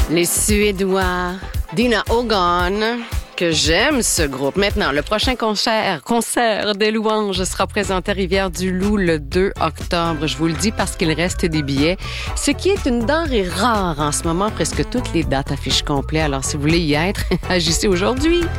Les Suédois, Dina Hogan, que j'aime ce groupe. Maintenant, le prochain concert des louanges sera présenté à Rivière-du-Loup le 2 octobre. Je vous le dis parce qu'il reste des billets, ce qui est une denrée rare en ce moment. Presque toutes les dates affichent complet. Alors, si vous voulez y être, agissez aujourd'hui.